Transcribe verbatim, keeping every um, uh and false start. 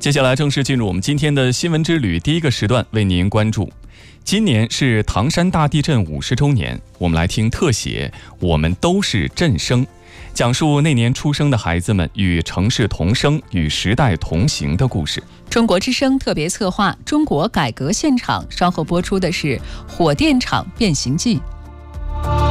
接下来正式进入我们今天的新闻之旅第一个时段，为您关注。今年是唐山大地震五十周年，我们来听特写《我们都是震声》，讲述那年出生的孩子们与城市同生、与时代同行的故事。 中国之声特别策划《中国改革现场》，稍后播出的是《火电厂变形记》。